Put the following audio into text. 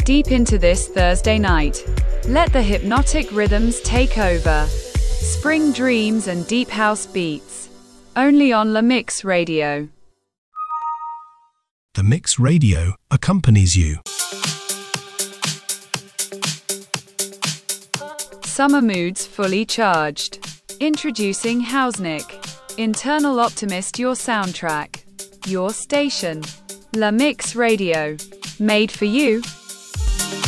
deep into this Thursday night. Let the hypnotic rhythms take over. Spring dreams and deep house beats. Only on La Mix Radio. The Mix Radio accompanies you. Summer moods fully charged. Introducing Housenick. Internal Optimist, your soundtrack. Your station. La Mix Radio. Made for you.